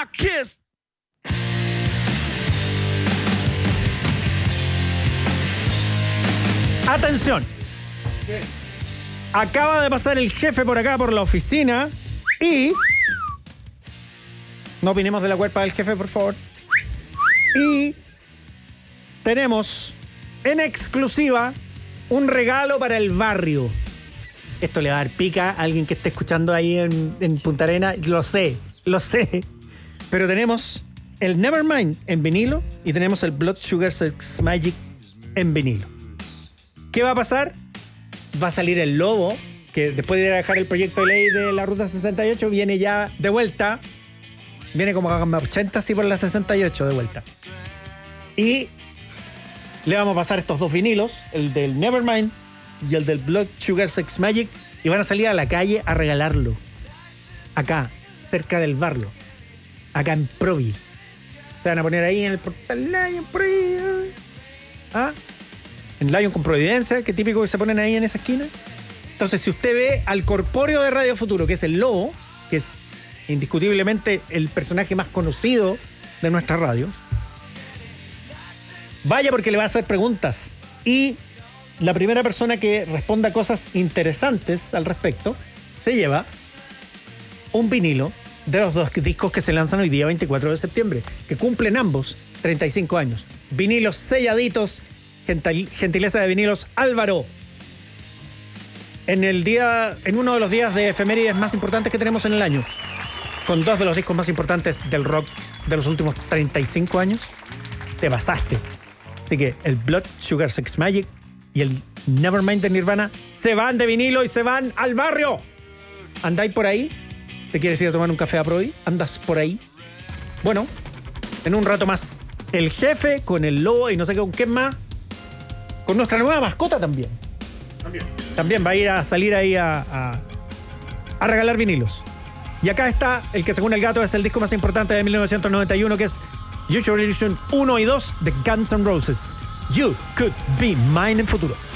rock kiss. Atención. Acaba de pasar el jefe por acá, por la oficina, y... No opinemos de la cuerpa del jefe, por favor. Y tenemos en exclusiva un regalo para el barrio. Esto le va a dar pica a alguien que esté escuchando ahí en Punta Arenas. Lo sé. Pero tenemos el Nevermind en vinilo y tenemos el Blood Sugar Sex Magik en vinilo. ¿Qué va a pasar? Va a salir el Lobo, que después de ir a dejar el proyecto de ley de la Ruta 68, viene ya de vuelta. Viene como a 80 así por la 68 de vuelta. Y le vamos a pasar estos dos vinilos, el del Nevermind y el del Blood Sugar Sex Magik, y van a salir a la calle a regalarlo. Acá, cerca del barrio. Acá en Provi. Se van a poner ahí en el portal Lion por ahí. ¿Ah? En Lion con Providencia, que típico que se ponen ahí en esa esquina. Entonces, si usted ve al corpóreo de Radio Futuro, que es el Lobo, que es indiscutiblemente el personaje más conocido de nuestra radio, vaya, porque le va a hacer preguntas. Y la primera persona que responda cosas interesantes al respecto se lleva un vinilo de los dos discos que se lanzan hoy día 24 de septiembre, que cumplen ambos 35 años. Vinilos selladitos, gentileza de Vinilos Álvaro. En uno de los días de efemérides más importantes que tenemos en el año, con dos de los discos más importantes del rock de los últimos 35 años, te basaste. Así que el Blood Sugar Sex Magik y el Nevermind de Nirvana se van de vinilo y se van al barrio. ¿Andáis por ahí? ¿Te quieres ir a tomar un café a Provi? ¿Andas por ahí? Bueno, en un rato más, el jefe con el Lobo y no sé con qué más, con nuestra nueva mascota también. También va a ir a salir ahí a regalar vinilos. Y acá está el que, según el gato, es el disco más importante de 1991, que es Use Your Illusion 1 y 2 de Guns N' Roses. You Could Be Mine en futuro.